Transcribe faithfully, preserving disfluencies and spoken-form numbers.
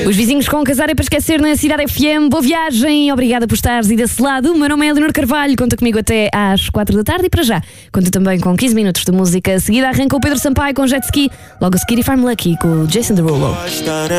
Os vizinhos com casar é para esquecer na Cidade F M. Boa viagem, obrigada por estares aí desse lado. O meu nome é Leonor Carvalho, conta comigo até às quatro da tarde e para já conta também com quinze minutos de música. A seguida arranca o Pedro Sampaio com Jet Ski, logo a seguir If I'm Lucky com o Jason Derulo.